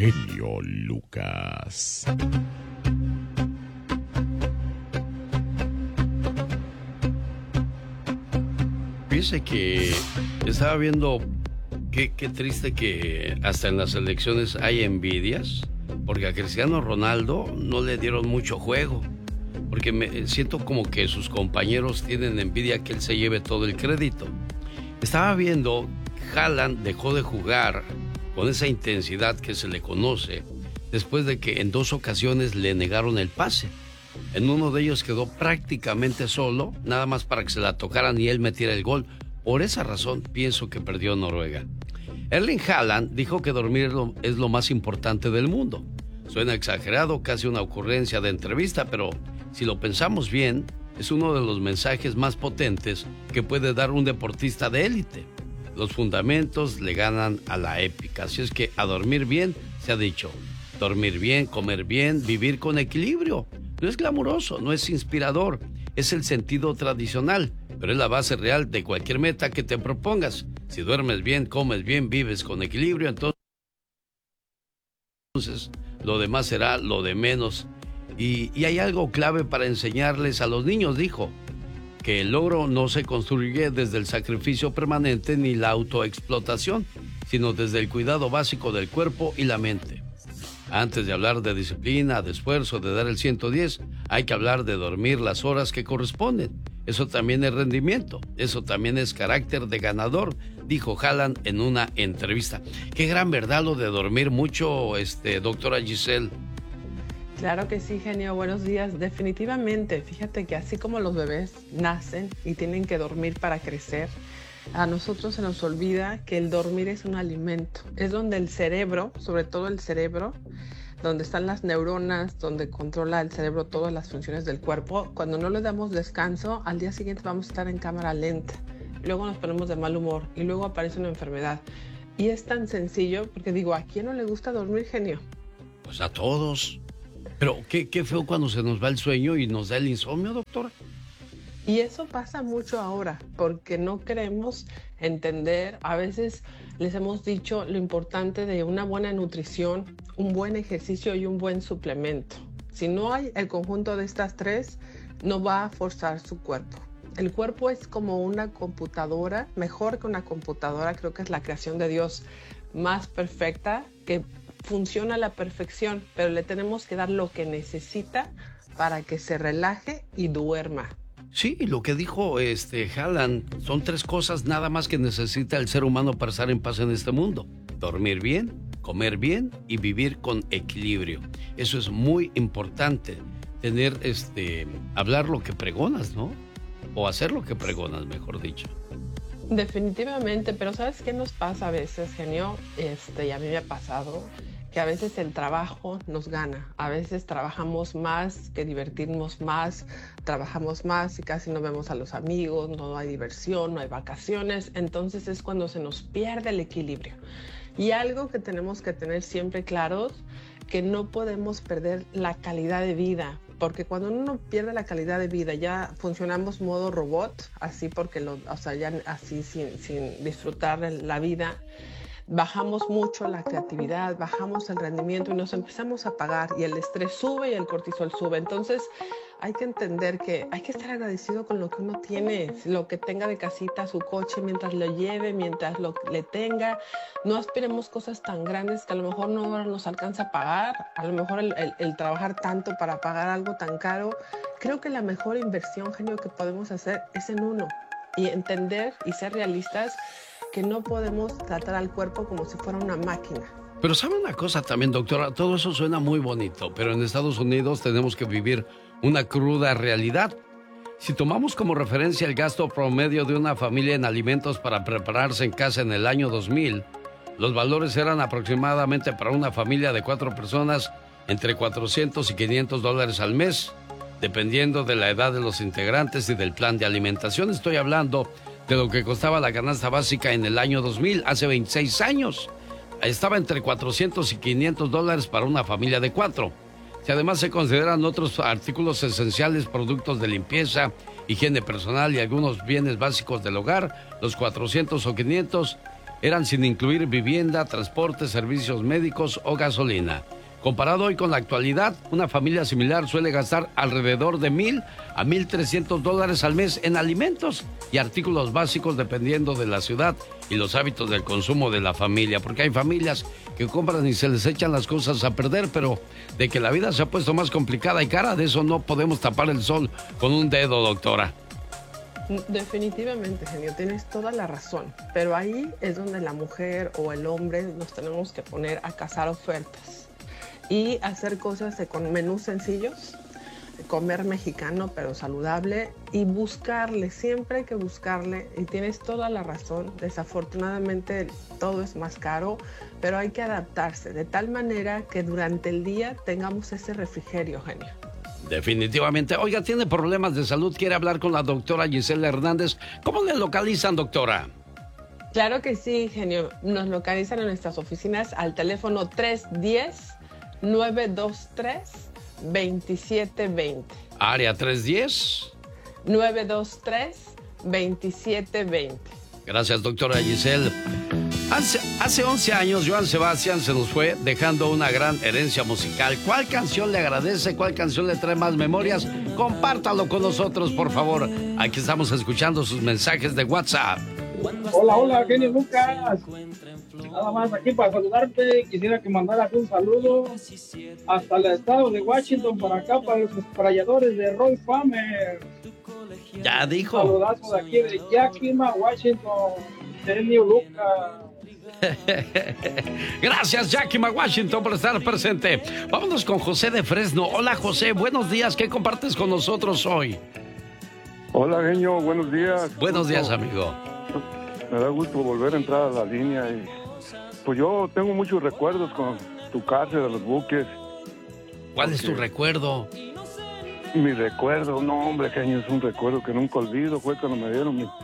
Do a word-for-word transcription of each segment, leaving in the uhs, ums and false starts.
genio Lucas. Fíjese que estaba viendo qué, qué triste que hasta en las elecciones hay envidias, porque a Cristiano Ronaldo no le dieron mucho juego, porque me siento como que sus compañeros tienen envidia que él se lleve todo el crédito. Estaba viendo, Haaland dejó de jugar con esa intensidad que se le conoce después de que en dos ocasiones le negaron el pase. En uno de ellos quedó prácticamente solo, nada más para que se la tocaran y él metiera el gol. Por esa razón pienso que perdió Noruega. Erling Haaland dijo que dormir es lo más importante del mundo. Suena exagerado, casi una ocurrencia de entrevista, pero si lo pensamos bien, es uno de los mensajes más potentes que puede dar un deportista de élite. Los fundamentos le ganan a la épica, así es que a dormir bien, se ha dicho. Dormir bien, comer bien, vivir con equilibrio. No es glamuroso, no es inspirador, es el sentido tradicional, pero es la base real de cualquier meta que te propongas. Si duermes bien, comes bien, vives con equilibrio, entonces lo demás será lo de menos. Y, y hay algo clave para enseñarles a los niños, dijo, que el logro no se construye desde el sacrificio permanente ni la autoexplotación, sino desde el cuidado básico del cuerpo y la mente. Antes de hablar de disciplina, de esfuerzo, de dar el ciento diez, hay que hablar de dormir las horas que corresponden. Eso también es rendimiento, eso también es carácter de ganador, dijo Haaland en una entrevista. Qué gran verdad lo de dormir mucho, este, doctora Giselle. Claro que sí, genio. Buenos días. Definitivamente, fíjate que así como los bebés nacen y tienen que dormir para crecer, a nosotros se nos olvida que el dormir es un alimento. Es donde el cerebro, sobre todo el cerebro, donde están las neuronas, donde controla el cerebro todas las funciones del cuerpo. Cuando no le damos descanso, al día siguiente vamos a estar en cámara lenta. Y luego nos ponemos de mal humor y luego aparece una enfermedad. Y es tan sencillo, porque digo, ¿a quién no le gusta dormir, genio? Pues a todos. Pero qué, qué feo cuando se nos va el sueño y nos da el insomnio, doctora. Y eso pasa mucho ahora, porque no queremos entender. A veces les hemos dicho lo importante de una buena nutrición, un buen ejercicio y un buen suplemento. Si no hay el conjunto de estas tres, no va a forzar su cuerpo. El cuerpo es como una computadora, mejor que una computadora, creo que es la creación de Dios más perfecta, que funciona a la perfección, pero le tenemos que dar lo que necesita para que se relaje y duerma. Sí, lo que dijo este Haaland, son tres cosas nada más que necesita el ser humano para estar en paz en este mundo. Dormir bien, comer bien y vivir con equilibrio. Eso es muy importante, tener, este, hablar lo que pregonas, ¿no? O hacer lo que pregonas, mejor dicho. Definitivamente, pero ¿sabes qué nos pasa a veces, genio? Este, y a mí me ha pasado que a veces el trabajo nos gana. A veces trabajamos más que divertirnos más, trabajamos más y casi no vemos a los amigos, no hay diversión, no hay vacaciones. Entonces es cuando se nos pierde el equilibrio. Y algo que tenemos que tener siempre claros, que no podemos perder la calidad de vida. Porque cuando uno pierde la calidad de vida, ya funcionamos modo robot, así porque lo, o sea, ya así sin, sin disfrutar la vida. Bajamos mucho la creatividad, bajamos el rendimiento y nos empezamos a apagar y el estrés sube y el cortisol sube. Entonces hay que entender que hay que estar agradecido con lo que uno tiene, lo que tenga de casita, su coche, mientras lo lleve, mientras lo le tenga. No aspiremos cosas tan grandes que a lo mejor no nos alcanza a pagar, a lo mejor el, el, el trabajar tanto para pagar algo tan caro. Creo que la mejor inversión, genio, que podemos hacer es en uno y entender y ser realistas que no podemos tratar al cuerpo como si fuera una máquina. Pero ¿sabe una cosa también, doctora? Todo eso suena muy bonito, pero en Estados Unidos tenemos que vivir una cruda realidad. Si tomamos como referencia el gasto promedio de una familia en alimentos para prepararse en casa en el año dos mil, los valores eran aproximadamente para una familia de cuatro personas entre cuatrocientos y quinientos dólares al mes, dependiendo de la edad de los integrantes y del plan de alimentación. Estoy hablando de lo que costaba la canasta básica en el año dos mil, hace veintiséis años. Estaba entre cuatrocientos y quinientos dólares para una familia de cuatro. Si además se consideran otros artículos esenciales, productos de limpieza, higiene personal y algunos bienes básicos del hogar, los cuatrocientos o quinientos eran sin incluir vivienda, transporte, servicios médicos o gasolina. Comparado hoy con la actualidad, una familia similar suele gastar alrededor de mil a mil trescientos dólares al mes en alimentos y artículos básicos dependiendo de la ciudad y los hábitos del consumo de la familia. Porque hay familias que compran y se les echan las cosas a perder, pero de que la vida se ha puesto más complicada y cara, de eso no podemos tapar el sol con un dedo, doctora. Definitivamente, genio, tienes toda la razón. Pero ahí es donde la mujer o el hombre nos tenemos que poner a cazar ofertas y hacer cosas de, con menús sencillos, comer mexicano pero saludable y buscarle, siempre hay que buscarle, y tienes toda la razón, desafortunadamente todo es más caro, pero hay que adaptarse de tal manera que durante el día tengamos ese refrigerio, genio. Definitivamente. Oiga, tiene problemas de salud, quiere hablar con la doctora Gisela Hernández. ¿Cómo le localizan, doctora? Claro que sí, genio, nos localizan en nuestras oficinas al teléfono tres uno cero, nueve dos tres, dos siete dos cero. Área tres uno cero. nueve dos tres, dos siete dos cero. Gracias, doctora Giselle. Hace, hace once años, Joan Sebastián se nos fue dejando una gran herencia musical. ¿Cuál canción le agradece? ¿Cuál canción le trae más memorias? Compártalo con nosotros, por favor. Aquí estamos escuchando sus mensajes de WhatsApp. Hola, hola, genio Lucas. Nada más aquí para saludarte. Quisiera que mandaras un saludo hasta el estado de Washington, para acá, para los esprayadores de Roy Palmer. Ya dijo. Un saludazo de aquí de Yakima, Washington. Genio Lucas. Gracias, Yakima, Washington, por estar presente. Vámonos con José de Fresno. Hola, José, buenos días. ¿Qué compartes con nosotros hoy? Hola, genio, buenos días. Buenos días, amigo. Me da gusto volver a entrar a la línea. Y pues yo tengo muchos recuerdos con tu cárcel de los buques. ¿Cuál es tu recuerdo? Mi recuerdo, no, hombre, genio, es un recuerdo que nunca olvido. Fue cuando me dieron mi,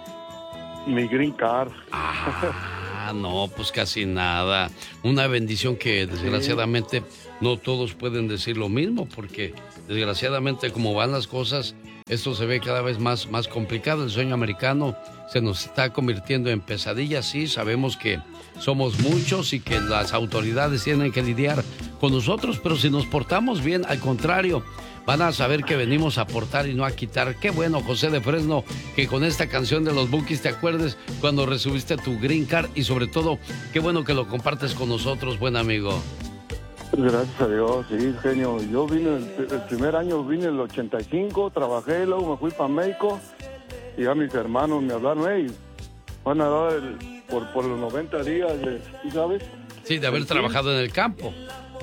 mi green card. Ah, no, pues casi nada. Una bendición que desgraciadamente sí. No todos pueden decir lo mismo, porque desgraciadamente como van las cosas, esto se ve cada vez más, más complicado. El sueño americano se nos está convirtiendo en pesadilla. Sí, sabemos que somos muchos y que las autoridades tienen que lidiar con nosotros, pero si nos portamos bien, al contrario, van a saber que venimos a aportar y no a quitar. Qué bueno, José de Fresno, que con esta canción de los Bukis te acuerdes cuando recibiste tu green card, y sobre todo, qué bueno que lo compartes con nosotros, buen amigo. Gracias a Dios, sí, genio. Yo vine, el, el primer año vine en el ochenta y cinco, trabajé, luego me fui para México, y a mis hermanos me hablaron, hey, van a dar el, por, por los noventa días, ¿sí sabes? Sí, de haber sí. trabajado en el campo.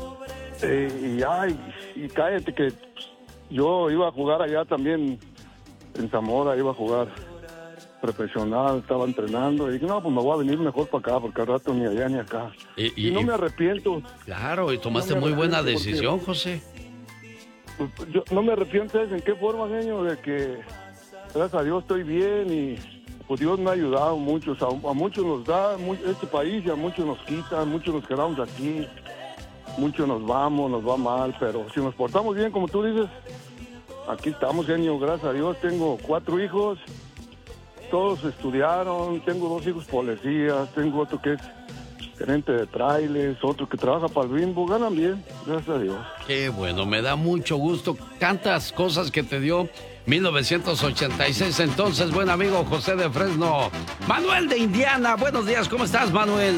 Eh, y ay, y cállate que yo iba a jugar allá también, en Zamora, iba a jugar profesional, estaba entrenando, y dije, no, pues me voy a venir mejor para acá, porque al rato ni allá ni acá. Y, y, y no y, me arrepiento. Claro, y tomaste no muy buena decisión, porque, José. Pues, yo no me arrepiento, ¿sabes en qué forma, genio? De que, gracias a Dios, estoy bien, y pues Dios me ha ayudado mucho. O sea, a muchos nos da este país, y a muchos nos quitan, muchos nos quedamos aquí, muchos nos vamos, nos va mal, pero si nos portamos bien, como tú dices, aquí estamos, genio, gracias a Dios. Tengo cuatro hijos, todos estudiaron, tengo dos hijos policías, tengo otro que es gerente de trailers, otro que trabaja para el Bimbo, ganan bien, gracias a Dios. Qué bueno, me da mucho gusto, tantas cosas que te dio mil novecientos ochenta y seis, entonces, buen amigo José de Fresno. Manuel de Indiana, buenos días, ¿cómo estás, Manuel?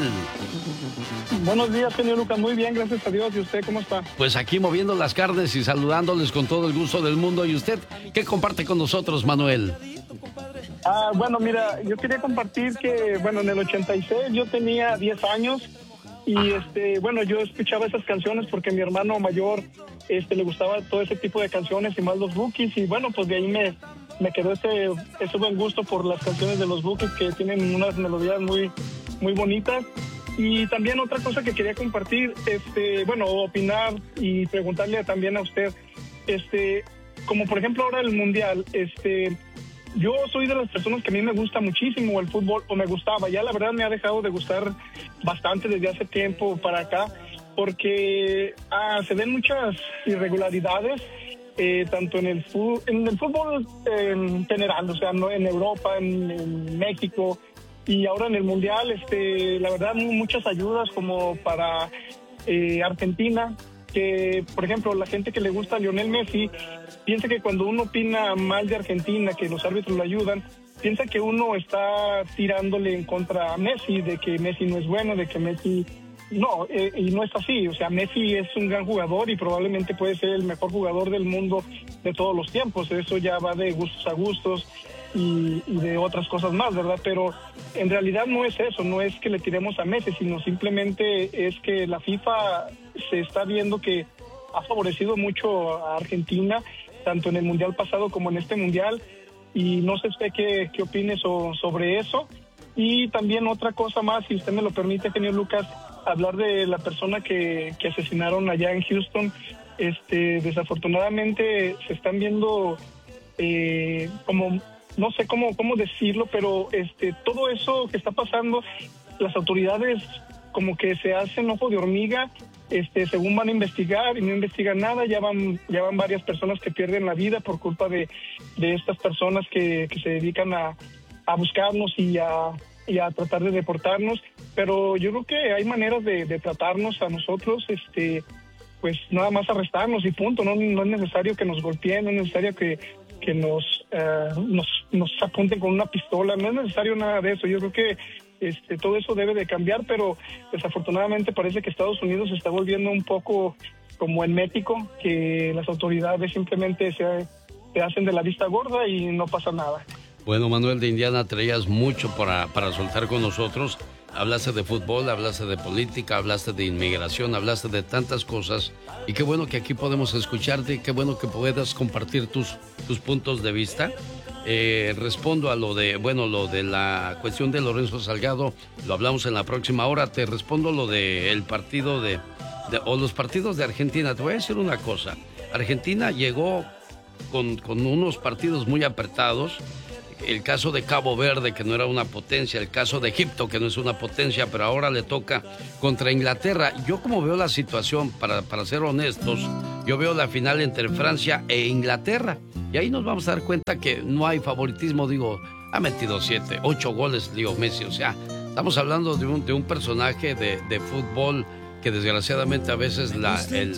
Buenos días, señor Lucas, muy bien, gracias a Dios. ¿Y usted cómo está? Pues aquí moviendo las carnes y saludándoles con todo el gusto del mundo. ¿Y usted qué comparte con nosotros, Manuel? Ah, bueno, mira, yo quería compartir que, bueno, en el ochenta y seis yo tenía diez años y, Ajá. este, bueno, yo escuchaba esas canciones porque a mi hermano mayor, este, le gustaba todo ese tipo de canciones y más los Bukis, y bueno, pues de ahí me, me quedó ese, ese buen gusto por las canciones de los Bukis, que tienen unas melodías muy, muy bonitas. Y también otra cosa que quería compartir, este, bueno, opinar y preguntarle también a usted, este, como por ejemplo ahora el Mundial, este, yo soy de las personas que a mí me gusta muchísimo el fútbol, o me gustaba, ya la verdad me ha dejado de gustar bastante desde hace tiempo para acá, porque ah, se ven muchas irregularidades, eh, tanto en el, fu- en el fútbol eh, en general, o sea, no en Europa, en, en México, y ahora en el Mundial, este, la verdad, muchas ayudas como para eh, Argentina, que, por ejemplo, la gente que le gusta a Lionel Messi, piensa que cuando uno opina mal de Argentina, que los árbitros le ayudan, piensa que uno está tirándole en contra a Messi, de que Messi no es bueno, de que Messi... No, eh, y no es así. O sea, Messi es un gran jugador y probablemente puede ser el mejor jugador del mundo de todos los tiempos. Eso ya va de gustos a gustos y, y de otras cosas más, ¿verdad? Pero en realidad no es eso, no es que le tiremos a Messi, sino simplemente es que la FIFA se está viendo que ha favorecido mucho a Argentina, tanto en el Mundial pasado como en este Mundial, y no sé usted qué, qué opine so, sobre eso. Y también otra cosa más, si usted me lo permite, señor Lucas, hablar de la persona que, que asesinaron allá en Houston. Este, desafortunadamente se están viendo eh, como, no sé cómo, cómo decirlo, pero este, todo eso que está pasando, las autoridades como que se hacen ojo de hormiga, este, según van a investigar y no investigan nada. Ya van, ya van varias personas que pierden la vida por culpa de, de estas personas que, que se dedican a, a buscarnos y a, y a tratar de deportarnos. Pero yo creo que hay maneras de, de tratarnos a nosotros, este, pues nada más arrestarnos y punto. No, no es necesario que nos golpeen, no es necesario que, que nos, uh, nos, nos apunten con una pistola, no es necesario nada de eso. Yo creo que este, todo eso debe de cambiar, pero desafortunadamente parece que Estados Unidos se está volviendo un poco como en México, que las autoridades simplemente se, se hacen de la vista gorda y no pasa nada. Bueno, Manuel de Indiana, traías mucho para, para soltar con nosotros. Hablaste de fútbol, hablaste de política, hablaste de inmigración, hablaste de tantas cosas. Y qué bueno que aquí podemos escucharte, qué bueno que puedas compartir tus, tus puntos de vista. Eh, respondo a lo de, bueno, lo de la cuestión de Lorenzo Salgado, lo hablamos en la próxima hora. Te respondo lo del partido de, de, o los partidos de Argentina. Te voy a decir una cosa. Argentina llegó con, con unos partidos muy apretados. El caso de Cabo Verde, que no era una potencia, el caso de Egipto, que no es una potencia, pero ahora le toca contra Inglaterra. Yo como veo la situación, para, para ser honestos, yo veo la final entre Francia e Inglaterra. Y ahí nos vamos a dar cuenta que no hay favoritismo. Digo, ha metido siete, ocho goles, Leo Messi. O sea, estamos hablando de un, de un personaje de, de fútbol que desgraciadamente a veces la, el,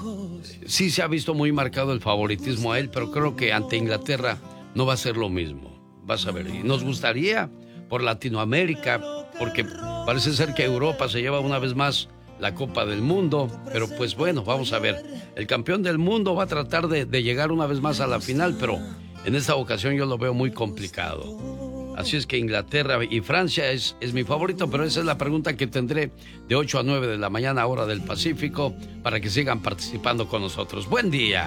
sí se ha visto muy marcado el favoritismo a él, pero creo que ante Inglaterra no va a ser lo mismo. Vas a ver, y nos gustaría por Latinoamérica, porque parece ser que Europa se lleva una vez más la Copa del Mundo, pero pues bueno, vamos a ver. El campeón del mundo va a tratar de, de llegar una vez más a la final, pero en esta ocasión yo lo veo muy complicado. Así es que Inglaterra y Francia es, es mi favorito, pero esa es la pregunta que tendré de ocho a nueve de la mañana, hora del Pacífico, para que sigan participando con nosotros. ¡Buen día!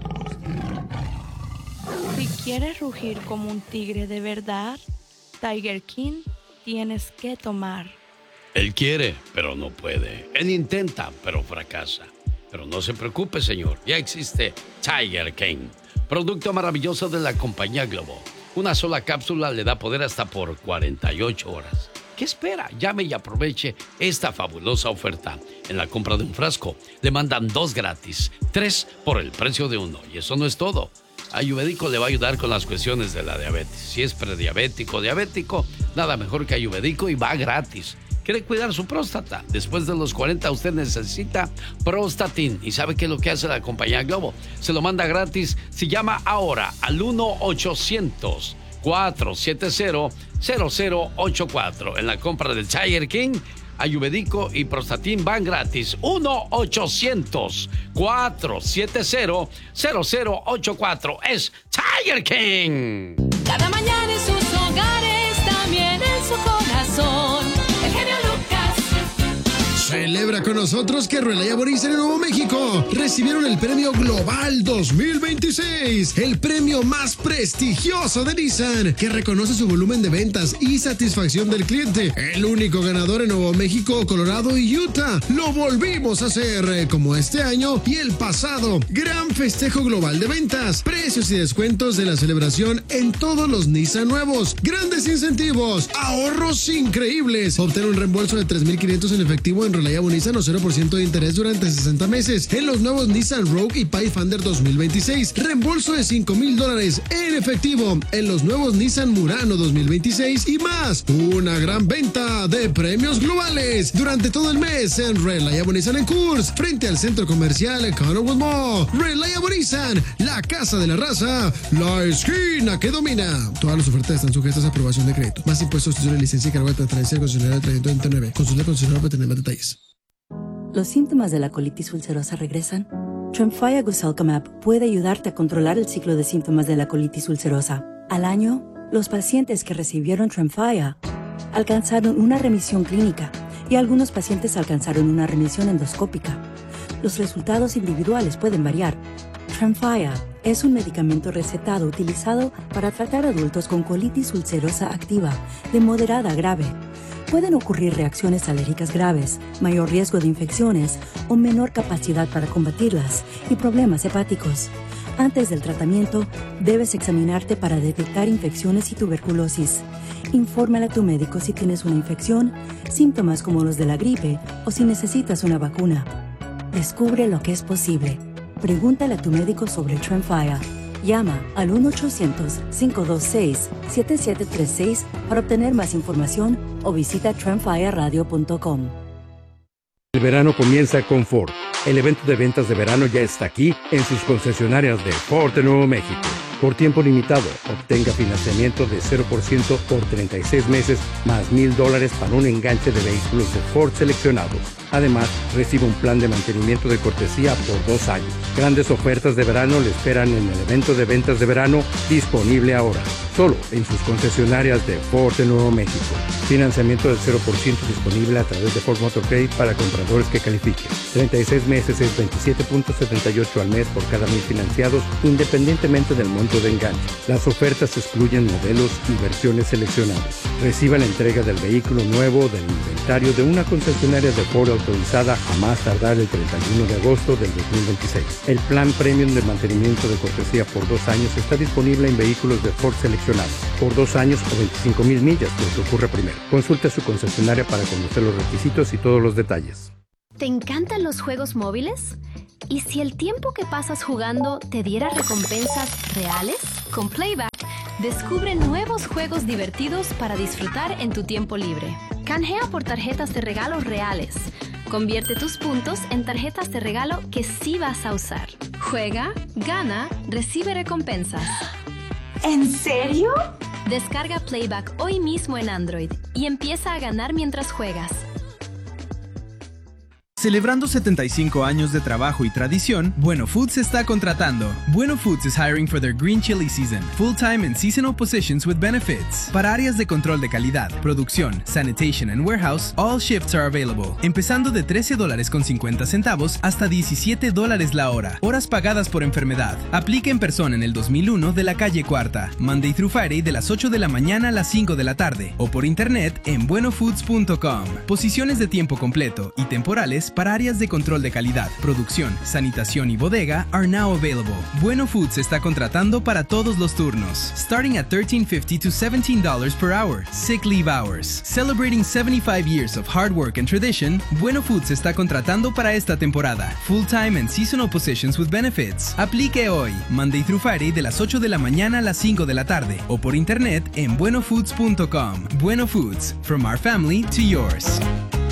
Si quieres rugir como un tigre de verdad, Tiger King tienes que tomar. Él quiere, pero no puede. Él intenta, pero fracasa. Pero no se preocupe, señor. Ya existe Tiger King, producto maravilloso de la compañía Globo. Una sola cápsula le da poder hasta por cuarenta y ocho horas. ¿Qué espera? Llame y aproveche esta fabulosa oferta. En la compra de un frasco, le mandan dos gratis, tres por el precio de uno. Y eso no es todo. Ayurvédico le va a ayudar con las cuestiones de la diabetes. Si es prediabético, diabético, nada mejor que Ayurvédico y va gratis. ¿Quiere cuidar su próstata? Después de los cuarenta usted necesita Prostatin. ¿Y sabe qué es lo que hace la compañía Globo? Se lo manda gratis si llama ahora al uno ochocientos, cuatrocientos setenta, cero cero ocho cuatro. En la compra del Tiger King, Ayurvédico y Prostatin van gratis. uno ochocientos, cuatrocientos setenta, cero cero ocho cuatro. Es Tiger King. Cada mañana en sus hogares, también en su corazón. El genio Lucas. Celebra con nosotros que Ruela y Aboriza en Nuevo México recibieron el Premio Global dos mil veintiséis, el premio más prestigioso de Nissan, que reconoce su volumen de ventas y satisfacción del cliente. El único ganador en Nuevo México, Colorado y Utah. Lo volvimos a hacer, como este año y el pasado. Gran festejo global de ventas, precios y descuentos de la celebración en todos los Nissan nuevos. Grandes incentivos, ahorros increíbles. Obtener un reembolso de tres mil quinientos en efectivo en Ruela Reliable Nissan o cero por ciento de interés durante sesenta meses en los nuevos Nissan Rogue y Pathfinder dos mil veintiséis. Reembolso de cinco mil dólares en efectivo en los nuevos Nissan Murano dos mil veintiséis y más. Una gran venta de premios globales durante todo el mes en Reliable Nissan en Coors, frente al centro comercial Connorwood Mall. Reliable Nissan, la casa de la raza, la esquina que domina. Todas las ofertas están sujetas a aprobación de crédito. Más impuestos, título de licencia y cargo de transferencia del concesionario trescientos treinta y nueve. Consulta al concesionario para tener más detalles. ¿Los síntomas de la colitis ulcerosa regresan? Tremfya Guselkumab puede ayudarte a controlar el ciclo de síntomas de la colitis ulcerosa. Al año, los pacientes que recibieron Tremfya alcanzaron una remisión clínica y algunos pacientes alcanzaron una remisión endoscópica. Los resultados individuales pueden variar. Tremfya es un medicamento recetado utilizado para tratar adultos con colitis ulcerosa activa de moderada a grave. Pueden ocurrir reacciones alérgicas graves, mayor riesgo de infecciones o menor capacidad para combatirlas y problemas hepáticos. Antes del tratamiento, debes examinarte para detectar infecciones y tuberculosis. Infórmale a tu médico si tienes una infección, síntomas como los de la gripe o si necesitas una vacuna. Descubre lo que es posible. Pregúntale a tu médico sobre Tremfya. Llama al uno ochocientos, cinco dos seis, siete siete tres seis para obtener más información o visita tremfya radio punto com. El verano comienza con Ford. El evento de ventas de verano ya está aquí en sus concesionarias de Ford de Nuevo México. Por tiempo limitado, obtenga financiamiento de cero por ciento por treinta y seis meses más mil dólares para un enganche de vehículos de Ford seleccionados. Además, recibe un plan de mantenimiento de cortesía por dos años. Grandes ofertas de verano le esperan en el evento de ventas de verano disponible ahora. Solo en sus concesionarias de Ford de Nuevo México. Financiamiento del cero por ciento disponible a través de Ford Motor Credit para compradores que califiquen. treinta y seis meses es veintisiete punto setenta y ocho al mes por cada mil financiados, independientemente del monto de enganche. Las ofertas excluyen modelos y versiones seleccionadas. Reciba la entrega del vehículo nuevo del inventario de una concesionaria de Ford autorizada a más tardar el treinta y uno de agosto del dos mil veintiséis. El plan premium de mantenimiento de cortesía por dos años está disponible en vehículos de Ford seleccionados por dos años o veinticinco mil millas, lo que ocurre primero. Consulte su concesionaria para conocer los requisitos y todos los detalles. ¿Te encantan los juegos móviles? ¿Y si el tiempo que pasas jugando te diera recompensas reales? Con Playback, descubre nuevos juegos divertidos para disfrutar en tu tiempo libre. Canjea por tarjetas de regalo reales. Convierte tus puntos en tarjetas de regalo que sí vas a usar. Juega, gana, recibe recompensas. ¿En serio? Descarga Playback hoy mismo en Android y empieza a ganar mientras juegas. Celebrando setenta y cinco años de trabajo y tradición, Bueno Foods está contratando. Bueno Foods is hiring for their green chili season, full-time and seasonal positions with benefits. Para áreas de control de calidad, producción, sanitation and warehouse, all shifts are available. Empezando de trece dólares con cincuenta centavos hasta diecisiete dólares la hora. Horas pagadas por enfermedad. Aplica en persona en el dos mil uno de la calle Cuarta. Monday through Friday de las ocho de la mañana a las cinco de la tarde. O por internet en bueno foods punto com. Posiciones de tiempo completo y temporales para áreas de control de calidad, producción, sanitación y bodega are now available. Bueno Foods está contratando para todos los turnos, starting at thirteen fifty to seventeen dollars per hour. Sick leave hours. Celebrating seventy-five years of hard work and tradition, Bueno Foods está contratando para esta temporada. Full-time and seasonal positions with benefits. Aplique hoy, Monday through Friday de las ocho de la mañana a las cinco de la tarde o por internet en bueno foods punto com. Bueno Foods, from our family to yours.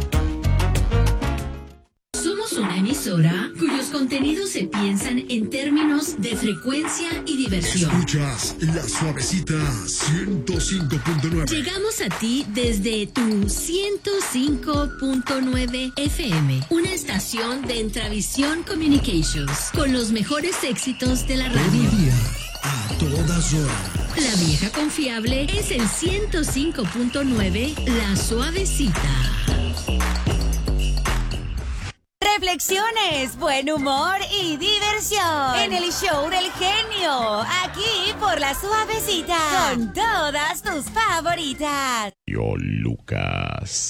Una emisora cuyos contenidos se piensan en términos de frecuencia y diversión. Escuchas La Suavecita ciento cinco punto nueve. Llegamos a ti desde tu ciento cinco punto nueve F M, una estación de Entravisión Communications, con los mejores éxitos de la radio. Todo el día, a todas horas. La vieja confiable es el ciento cinco punto nueve, La Suavecita. Reflexiones, buen humor y diversión en el show del genio, aquí por La Suavecita, con todas tus favoritas. Yo, Lucas.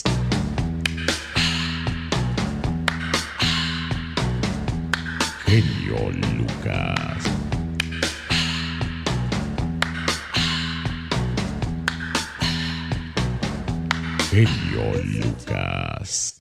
Genio Lucas. Genio Lucas.